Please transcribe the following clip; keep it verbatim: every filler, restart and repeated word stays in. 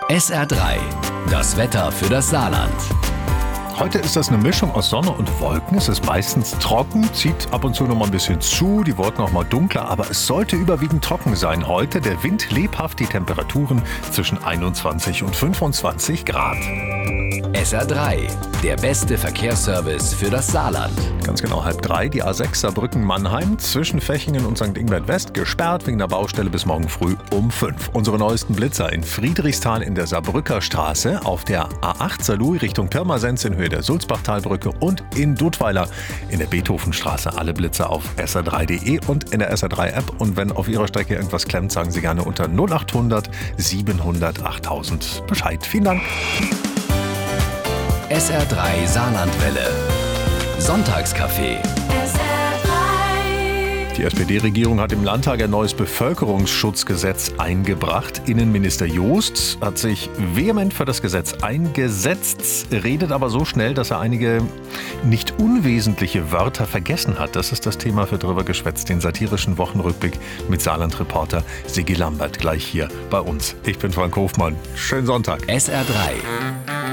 S R drei, das Wetter für das Saarland. Heute ist das eine Mischung aus Sonne und Wolken. Es ist meistens trocken, zieht ab und zu noch mal ein bisschen zu, die Wolken auch mal dunkler, aber es sollte überwiegend trocken sein heute. Der Wind lebhaft, die Temperaturen zwischen einundzwanzig und fünfundzwanzig Grad. S R drei, der beste Verkehrsservice für das Saarland. Ganz genau halb drei, die A sechs Saarbrücken-Mannheim zwischen Fechingen und Sankt Ingbert West gesperrt wegen der Baustelle bis morgen früh um fünf. Unsere neuesten Blitzer in Friedrichsthal in der Saarbrücker Straße, auf der A acht Saarlouis Richtung Pirmasens in Höhe der Sulzbachtalbrücke und in Dudweiler in der Beethovenstraße. Alle Blitzer auf S R drei Punkt de und in der S R drei App. Und wenn auf Ihrer Strecke irgendwas klemmt, sagen Sie gerne unter null acht hundert siebenhundert achttausend Bescheid. Vielen Dank. S R drei Saarlandwelle. Sonntagscafé. Die S P D-Regierung hat im Landtag ein neues Bevölkerungsschutzgesetz eingebracht. Innenminister Joost hat sich vehement für das Gesetz eingesetzt, redet aber so schnell, dass er einige nicht unwesentliche Wörter vergessen hat. Das ist das Thema für Drüber geschwätzt, den satirischen Wochenrückblick mit Saarland-Reporter Sigi Lambert, gleich hier bei uns. Ich bin Frank Hofmann. Schönen Sonntag. S R drei.